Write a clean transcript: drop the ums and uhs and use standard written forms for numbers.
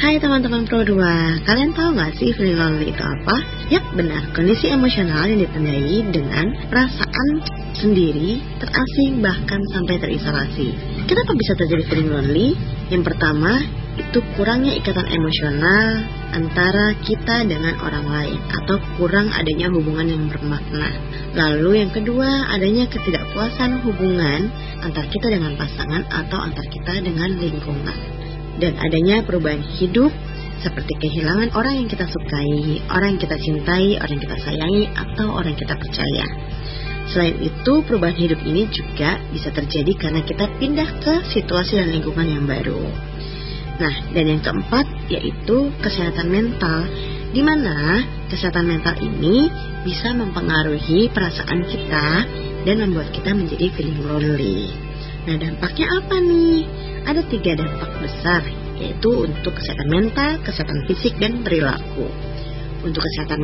Hai teman-teman Pro 2, kalian tahu gak sih feeling lonely itu apa? Yap, benar, kondisi emosional yang ditandai dengan perasaan sendiri, terasing, bahkan sampai terisolasi. Kenapa bisa terjadi feeling lonely? Yang pertama, itu kurangnya ikatan emosional antara kita dengan orang lain atau kurang adanya hubungan yang bermakna. Lalu yang kedua, adanya ketidakpuasan hubungan antar kita dengan pasangan atau antar kita dengan lingkungan. Dan adanya perubahan hidup seperti kehilangan orang yang kita sukai, orang yang kita cintai, orang yang kita sayangi, atau orang yang kita percaya. Selain itu, perubahan hidup ini juga bisa terjadi karena kita pindah ke situasi dan lingkungan yang baru. Nah, dan yang keempat yaitu kesehatan mental, di mana kesehatan mental ini bisa mempengaruhi perasaan kita dan membuat kita menjadi feeling lonely. Nah, dampaknya apa nih? Ada 3 dampak besar, yaitu untuk kesehatan mental, kesehatan fisik, dan perilaku. Untuk kesehatan